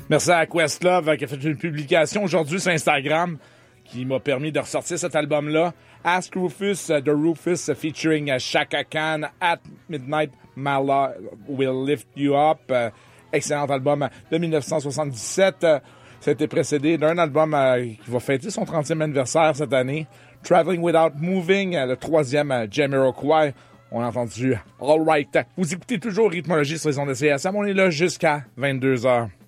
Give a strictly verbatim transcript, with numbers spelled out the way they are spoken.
Merci à Questlove qui a fait une publication aujourd'hui sur Instagram qui m'a permis de ressortir cet album-là. Ask Rufus, uh, The Rufus, uh, featuring uh, Chaka Khan, At Midnight, My Love Will Lift You Up. Uh, excellent album de dix-neuf cent soixante-dix-sept. Uh, ça a été précédé d'un album uh, qui va fêter son trentième anniversaire cette année. Traveling Without Moving, uh, le troisième uh, Jamiroquai. On a entendu All Right. Vous écoutez toujours Rythmologie sur les ondes de C S M. On est là jusqu'à vingt-deux heures.